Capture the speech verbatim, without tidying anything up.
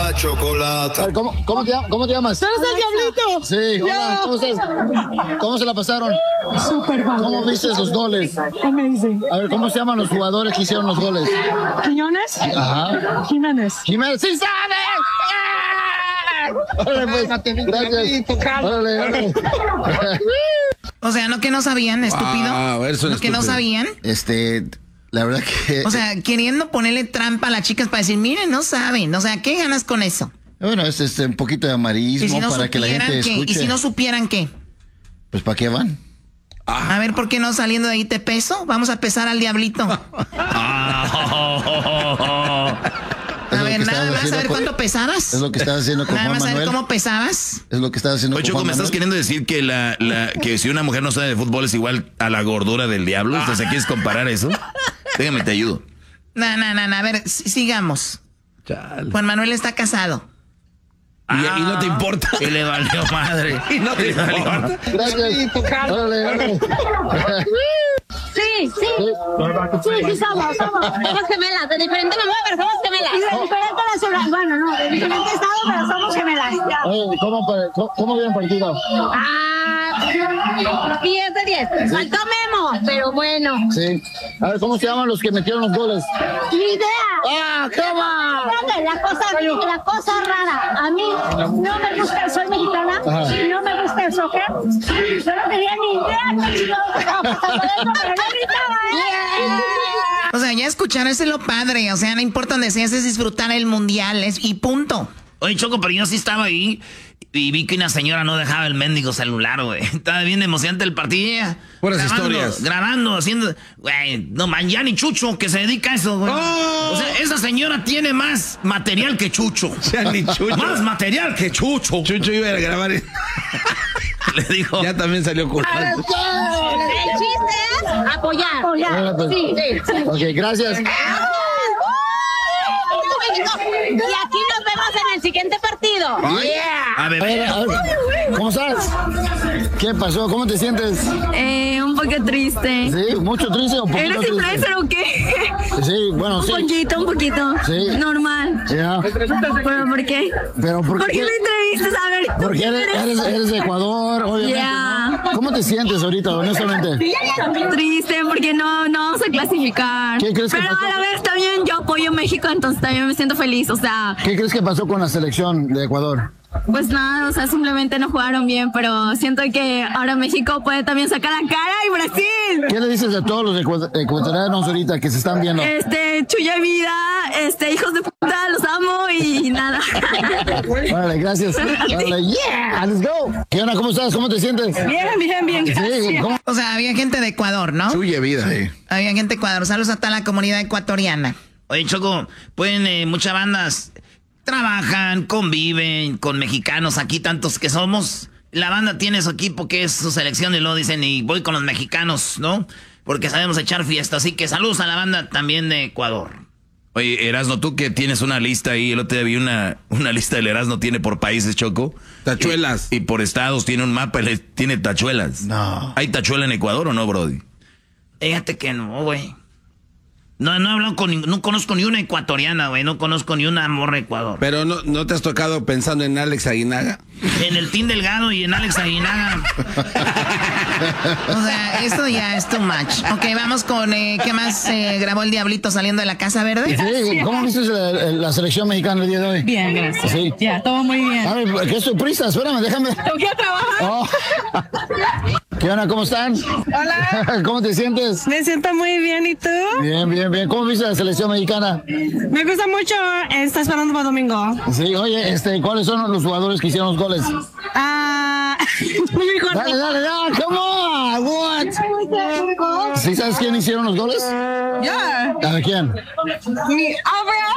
la chocolata. A ver, ¿cómo, cómo, te, ¿Cómo te llamas? ¿Eres el Diablito? Sí, hola, ¿cómo estás? ¿Cómo se la pasaron? Súper mal. ¿Cómo viste los goles? Amazing. A ver, ¿cómo se llaman los jugadores que hicieron los goles? ¿Quiñones? Ajá. Jiménez. Jiménez, ¡sí sabe! Órale, pues, gracias. Órale, órale. O sea, ¿no que no sabían, estúpido? Ah, eso es ¿No que no estúpido. sabían? Este, la verdad que... O sea, queriendo ponerle trampa a las chicas para decir, miren, no saben. O sea, ¿qué ganas con eso? Bueno, es este, un poquito de amarillismo ¿Y si no para que la supieran gente qué? escuche. ¿Y si no supieran qué? Pues, ¿para qué van? A ver, ¿por qué no saliendo de ahí te peso? Vamos a pesar al diablito. A ver, nada más, a ver cuánto pesabas. Es lo que estás haciendo con Nada Juan más a ver Manuel. cómo pesabas. Es lo que estás haciendo Oye, con Choco, Juan ¿me estás Manuel. queriendo decir que la, la que si una mujer no sabe de fútbol es igual a la gordura del diablo? ¿Entonces quieres comparar eso? Déjame, te ayudo. No, no, no, no, a ver, s- sigamos. Chale. Juan Manuel está casado. ¿Y, y no te importa? Y le valió madre. ¿Y no te importa? Gracias. Órale, órale. Sí, sí. Sí, sí, somos, somos. Somos gemelas, de diferente mamá, pero somos gemelas. Y de diferente nacionalidad. Bueno, no, de diferente estado, pero somos gemelas. Ya. Oye, ¿cómo, cómo, cómo vieron partido? Ah, diez de diez. Faltó Memo, pero bueno. Sí. A ver, ¿cómo se llaman los que metieron los goles? Ni idea. ¡Ah, cómo! La cosa, la cosa rara. A mí no me gusta, soy mexicana, Ajá. y no me gusta el soccer. Yo no tenía ni idea que estaba pasando eso, pero yo gritaba, ¿eh? O sea, ya escuchar eso es lo padre. O sea, no importa donde seas, es disfrutar el mundial es, y punto. Oye, Choco, pero yo sí estaba ahí y vi que una señora no dejaba el mendigo celular, güey. Estaba bien emocionante el partido. ella Puras grabando, historias. Grabando, haciendo... Güey, no, man, ya ni Chucho, que se dedica a eso, güey. ¡Oh! O sea, esa señora tiene más material que Chucho. Ya ni Chucho. Más material que Chucho. Chucho iba a grabar. y- Le dijo... Ya también salió con. El chiste es apoyar. Órale, pues. Sí, sí. Ok, gracias. Y aquí nos vemos en el siguiente partido. A A ver, ver, a ver, ¿cómo estás? ¿Qué pasó? ¿Cómo te sientes? Eh, un poco triste. ¿Sí? ¿Mucho triste o poquito ¿Eres triste? influencer o qué? Sí, bueno, Un sí. poquito, un poquito. Sí. Normal. Ya. ¿Pero por qué? Pero ¿por ¿Por qué? qué me entrevistas? A ver, ¿tú Porque quién eres, eres, eres de Ecuador, obviamente. Ya. ¿no? ¿Cómo te sientes ahorita, honestamente? Triste porque no, no vamos a clasificar. ¿Qué crees que Pero pasó? a la vez también yo apoyo a México, entonces también me siento feliz. O sea, ¿Qué crees que pasó con la selección de Ecuador? pues nada, o sea, simplemente no jugaron bien, pero siento que ahora México puede también sacar la cara y Brasil. ¿Qué le dices a todos los ecu- ecuatorianos ahorita que se están viendo? Este, chulla vida, este, hijos de puta, los amo y nada. Órale, gracias. Órale, yeah, let's go. ¿Qué onda? ¿Cómo estás? ¿Cómo te sientes? Bien, bien, bien. Sí, ¿cómo? O sea, había gente de Ecuador, ¿no? Suya vida. Sí. Había gente de Ecuador. Saludos a toda la comunidad ecuatoriana. Oye, Choco, pueden, eh, muchas bandas trabajan, conviven con mexicanos, aquí tantos que somos. La banda tiene su equipo que es su selección y luego dicen, y voy con los mexicanos, ¿no? Porque sabemos echar fiesta, así que saludos a la banda también de Ecuador. Oye, Erasno, tú que tienes una lista ahí, el otro día vi una, una lista del Erasno, tiene por países, Choco. Tachuelas. Y, y por estados, tiene un mapa, le- tiene tachuelas. No. ¿Hay tachuela en Ecuador o no, Brody? Fíjate que no, güey. No, no he hablado con, ning- no conozco ni una ecuatoriana, güey, no conozco ni una morra de Ecuador. Pero no, ¿no te has tocado pensando en Alex Aguinaga? En el Team Delgado y en Alex Aguinaga. O sea, esto ya es too much. Ok, vamos con, eh, ¿qué más eh, grabó el Diablito saliendo de la Casa Verde? Sí, ¿cómo viste la, la selección mexicana el día de hoy? Bien, gracias. Sí. Ya, todo muy bien. A ver, qué sorpresa, espérame, déjame. Tengo que ir a trabajar. Oh. ¿Qué onda? ¿Cómo están? Hola. ¿Cómo te sientes? Me siento muy bien, ¿y tú? Bien, bien, bien. ¿Cómo viste la selección mexicana? Me gusta mucho. Está esperando para domingo. Sí, oye, este, ¿cuáles son los jugadores que hicieron los goles? Ah, mejor. Dale, dale, dale, come on, what? ¿Sí sabes quién hicieron los goles? Yeah. ¿A quién? Mi Abraham